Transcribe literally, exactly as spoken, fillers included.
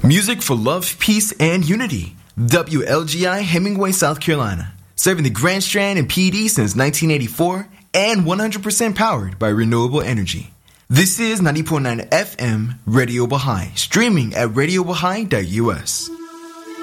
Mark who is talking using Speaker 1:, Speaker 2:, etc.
Speaker 1: Music for love, peace, and unity. W L G I Hemingway, South Carolina. Serving the Grand Strand and P D since nineteen eighty-four and one hundred percent powered by renewable energy. This is ninety point nine F M Radio Baha'i, streaming at radio baha'i dot U S.